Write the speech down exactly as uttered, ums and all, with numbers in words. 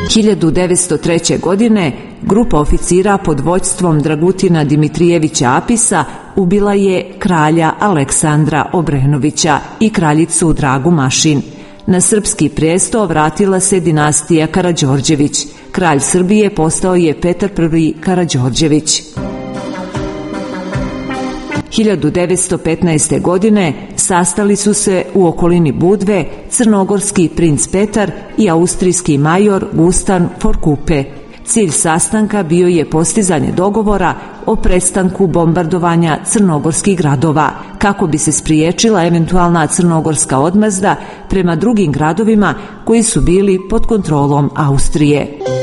hiljadu devetsto treće. godine grupa oficira pod vođstvom Dragutina Dimitrijevića Apisa ubila je kralja Aleksandra Obrenovića i kraljicu Dragu Mašin. Na srpski presto vratila se dinastija Karađorđević. Kralj Srbije postao je Petar Prvi Karađorđević. hiljadu devetsto petnaeste. godine sastali su se u okolini Budve crnogorski princ Petar i austrijski major Gustan Forkupe. Cilj sastanka bio je postizanje dogovora o prestanku bombardovanja crnogorskih gradova, kako bi se spriječila eventualna crnogorska odmazda prema drugim gradovima koji su bili pod kontrolom Austrije.